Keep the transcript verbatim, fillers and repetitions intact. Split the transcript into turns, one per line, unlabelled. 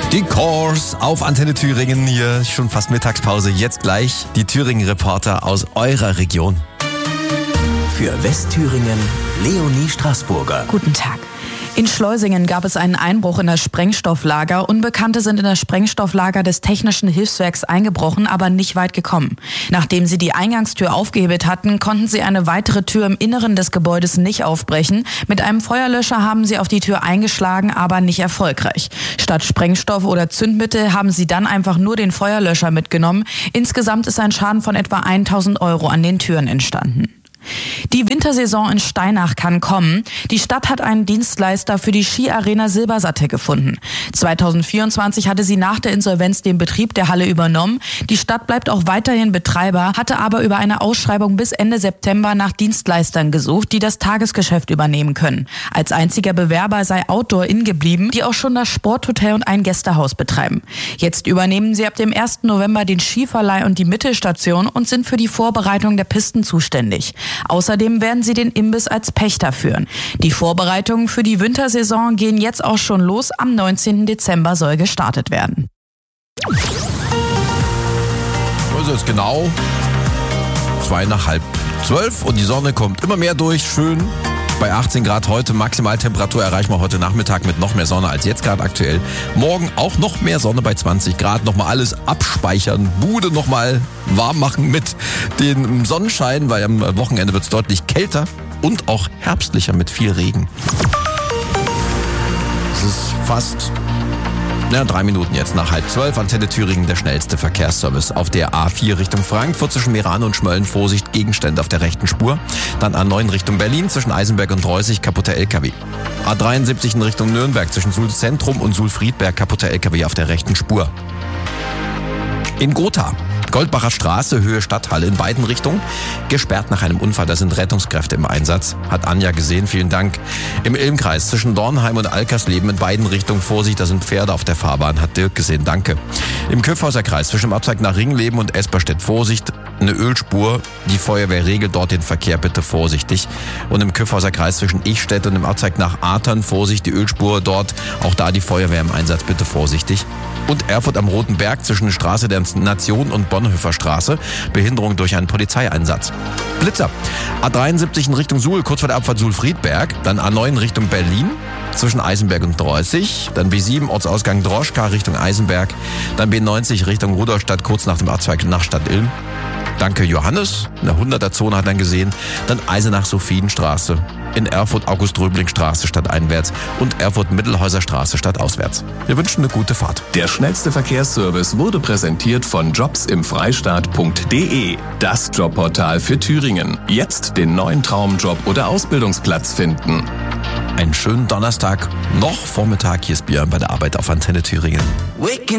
Die Cores auf Antenne Thüringen, hier schon fast Mittagspause. Jetzt gleich die Thüringen-Reporter aus eurer Region.
Für Westthüringen, Leonie Straßburger.
Guten Tag. In Schleusingen gab es einen Einbruch in das Sprengstofflager. Unbekannte sind in das Sprengstofflager des Technischen Hilfswerks eingebrochen, aber nicht weit gekommen. Nachdem sie die Eingangstür aufgehebelt hatten, konnten sie eine weitere Tür im Inneren des Gebäudes nicht aufbrechen. Mit einem Feuerlöscher haben sie auf die Tür eingeschlagen, aber nicht erfolgreich. Statt Sprengstoff oder Zündmittel haben sie dann einfach nur den Feuerlöscher mitgenommen. Insgesamt ist ein Schaden von etwa tausend Euro an den Türen entstanden. Die Wintersaison in Steinach kann kommen. Die Stadt hat einen Dienstleister für die Skiarena Silbersatte gefunden. zweitausendvierundzwanzig hatte sie nach der Insolvenz den Betrieb der Halle übernommen. Die Stadt bleibt auch weiterhin Betreiber, hatte aber über eine Ausschreibung bis Ende September nach Dienstleistern gesucht, die das Tagesgeschäft übernehmen können. Als einziger Bewerber sei Outdoor Inn geblieben, die auch schon das Sporthotel und ein Gästehaus betreiben. Jetzt übernehmen sie ab dem ersten November den Skiverleih und die Mittelstation und sind für die Vorbereitung der Pisten zuständig. Außerdem werden sie den Imbiss als Pächter führen. Die Vorbereitungen für die Wintersaison gehen jetzt auch schon los. Am neunzehnten Dezember soll gestartet werden.
Also ist genau zwei nach halb zwölf und die Sonne kommt immer mehr durch. Schön. Bei achtzehn Grad heute, Maximaltemperatur erreichen wir heute Nachmittag mit noch mehr Sonne als jetzt gerade aktuell. Morgen auch noch mehr Sonne bei zwanzig Grad. Nochmal alles abspeichern, Bude nochmal warm machen mit dem Sonnenschein, weil am Wochenende wird es deutlich kälter und auch herbstlicher mit viel Regen. Es ist fast... Ja, drei Minuten jetzt nach halb zwölf. Antenne Thüringen, der schnellste Verkehrsservice. Auf der A vier Richtung Frankfurt zwischen Meran und Schmölln. Vorsicht, Gegenstände auf der rechten Spur. Dann A neun Richtung Berlin zwischen Eisenberg und Reußig, kaputter L K W. A dreiundsiebzig in Richtung Nürnberg zwischen Suhl Zentrum und Suhl Friedberg, kaputter L K W auf der rechten Spur. In Gotha. Goldbacher Straße, Höhe Stadthalle in beiden Richtungen. Gesperrt nach einem Unfall, da sind Rettungskräfte im Einsatz. Hat Anja gesehen, vielen Dank. Im Ilmkreis zwischen Dornheim und Alkersleben in beiden Richtungen. Vorsicht, da sind Pferde auf der Fahrbahn. Hat Dirk gesehen, danke. Im Köpfhauser Kreis zwischen dem Abzweig nach Ringleben und Esperstedt. Vorsicht, eine Ölspur. Die Feuerwehr regelt dort den Verkehr, bitte vorsichtig. Und im Köpfhauser Kreis zwischen Ichstedt und dem Abzweig nach Athern. Vorsicht, die Ölspur dort. Auch da die Feuerwehr im Einsatz, bitte vorsichtig. Und Erfurt am Roten Berg zwischen der Straße der Nation und Bonhoeffer Straße. Behinderung durch einen Polizeieinsatz. Blitzer. A dreiundsiebzig in Richtung Suhl, kurz vor der Abfahrt Suhl-Friedberg. Dann A neun Richtung Berlin zwischen Eisenberg und Reußig. Dann B sieben Ortsausgang Droschka Richtung Eisenberg. Dann B neunzig Richtung Rudolstadt kurz nach dem Abzweig nach Stadt-Ilm. Danke Johannes. Eine hunderter-Zone hat dann gesehen. Dann Eisenach-Sophienstraße. In Erfurt August-Röbling-Straße stadteinwärts und Erfurt-Mittelhäuser Straße stadtauswärts. Wir wünschen eine gute Fahrt.
Der schnellste Verkehrsservice wurde präsentiert von jobs im freistaat punkt de. Das Jobportal für Thüringen. Jetzt den neuen Traumjob oder Ausbildungsplatz finden.
Einen schönen Donnerstag, noch Vormittag. Hier ist Björn bei der Arbeit auf Antenne Thüringen.